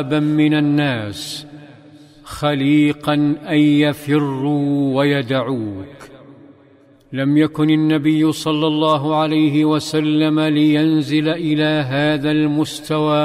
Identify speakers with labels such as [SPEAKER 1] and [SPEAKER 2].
[SPEAKER 1] من الناس خليقا أن يفروا ويدعوك. لم يكن النبي صلى الله عليه وسلم لينزل إلى هذا المستوى